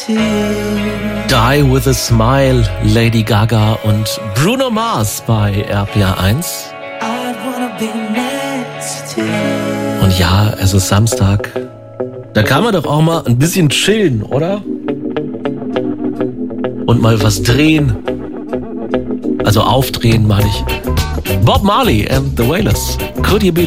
Die with a Smile, Lady Gaga und Bruno Mars bei RPA 1. Und ja, es ist Samstag. Da kann man doch auch mal ein bisschen chillen, oder? Und mal was drehen. Also aufdrehen, meine ich. Bob Marley and the Wailers. Could you be